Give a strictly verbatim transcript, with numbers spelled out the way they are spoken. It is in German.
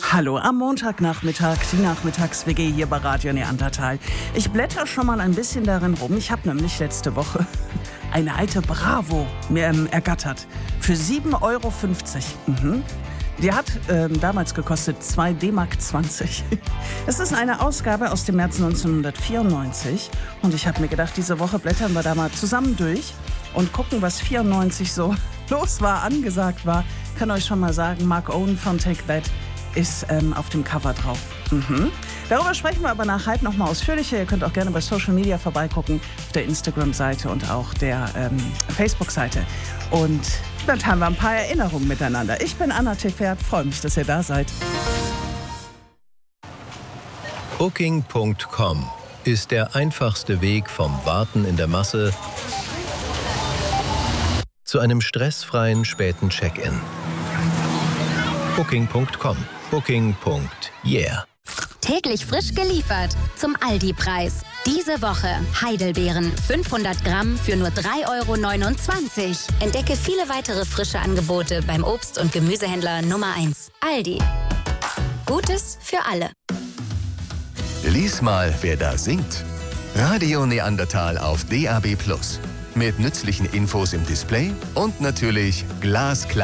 Hallo am Montagnachmittag, die Nachmittags-W G hier bei Radio Neandertal. Ich blätter schon mal ein bisschen darin rum. Ich habe nämlich letzte Woche eine alte Bravo mir ähm, ergattert. Für sieben Euro fünfzig. Mhm. Die hat ähm, damals gekostet zwei D Mark zwanzig. Es ist eine Ausgabe aus dem März neunzehnhundertvierundneunzig. Und ich habe mir gedacht, diese Woche blättern wir da mal zusammen durch und gucken, was vierundneunzig so los war, angesagt war. Ich kann euch schon mal sagen, Mark Owen von Take That ist ähm, auf dem Cover drauf. Mhm. Darüber sprechen wir aber nach halb noch mal ausführlicher. Ihr könnt auch gerne bei Social Media vorbeigucken, auf der Instagram-Seite und auch der ähm, Facebook-Seite. Und dann haben wir ein paar Erinnerungen miteinander. Ich bin Anna Tefert, freue mich, dass ihr da seid. Booking Punkt com ist der einfachste Weg vom Warten in der Masse zu einem stressfreien späten Check-in. Booking Punkt com. Booking. Yeah. Täglich frisch geliefert zum Aldi-Preis. Diese Woche Heidelbeeren fünfhundert Gramm für nur drei Euro neunundzwanzig. Entdecke viele weitere frische Angebote beim Obst- und Gemüsehändler Nummer eins. Aldi. Gutes für alle. Lies mal, wer da singt. Radio Neandertal auf D A B plus. Mit nützlichen Infos im Display und natürlich glasklar.